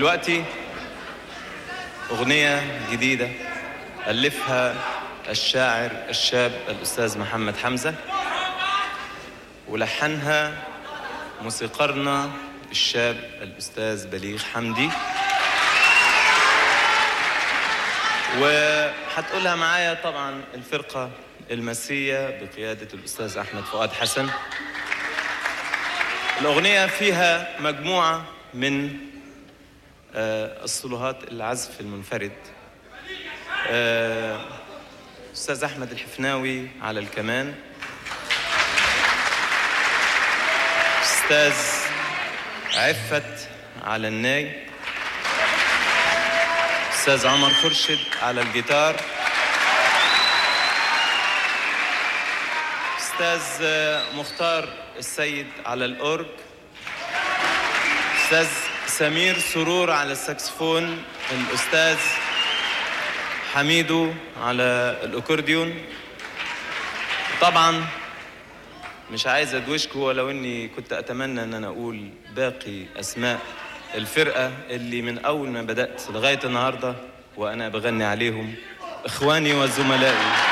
دلوقتي أغنية جديدة ألفها الشاعر الشاب الأستاذ محمد حمزة، ولحنها موسيقارنا الشاب الأستاذ بليغ حمدي، وهتقولها معايا طبعا الفرقة المسية بقيادة الأستاذ أحمد فؤاد حسن. الأغنية فيها مجموعة من الصلوهات العزف المنفرد. أستاذ أحمد الحفناوي على الكمان، أستاذ عفت على الناي، أستاذ عمر خرشد على الجيتار، أستاذ مختار السيد على الأورج، أستاذ سمير سرور على الساكسفون، الأستاذ حميدو على الأكورديون. طبعا مش عايز أدوشكم، ولو إني كنت أتمنى أن أنا أقول باقي أسماء الفرقة اللي من أول ما بدأت لغاية النهاردة وأنا بغني عليهم، إخواني وزملائي.